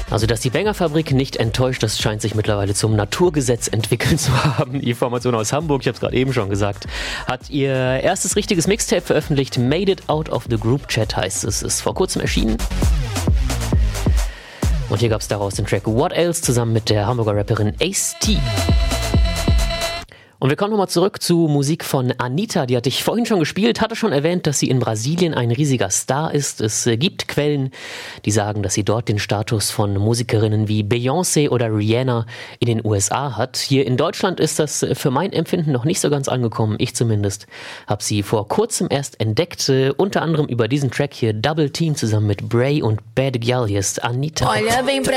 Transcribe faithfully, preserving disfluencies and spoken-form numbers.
Also, dass die Banger-Fabrik nicht enttäuscht, das scheint sich mittlerweile zum Naturgesetz entwickelt zu haben. Die Formation aus Hamburg, ich habe es gerade eben schon gesagt, hat ihr erstes richtiges Mixtape veröffentlicht. Made It Out of the Group Chat heißt es. Ist vor kurzem erschienen. Und hier gab es daraus den Track What Else zusammen mit der Hamburger Rapperin Ace-T. Und wir kommen nochmal zurück zu Musik von Anitta. Die hatte ich vorhin schon gespielt, hatte schon erwähnt, dass sie in Brasilien ein riesiger Star ist. Es gibt Quellen, die sagen, dass sie dort den Status von Musikerinnen wie Beyoncé oder Rihanna in den U S A hat. Hier in Deutschland ist das für mein Empfinden noch nicht so ganz angekommen. Ich zumindest habe sie vor kurzem erst entdeckt. Unter anderem über diesen Track hier Double Team zusammen mit Bray und Bad Gyal. Hier ist Anitta. Olha bem pra